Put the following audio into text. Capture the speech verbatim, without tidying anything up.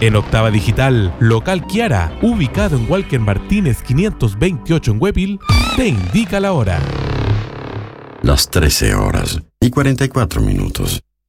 En Octava Digital, Local Kiara, ubicado en Walker Martínez quinientos veintiocho en Huepil, te indica la hora. Las trece horas y cuarenta y cuatro minutos.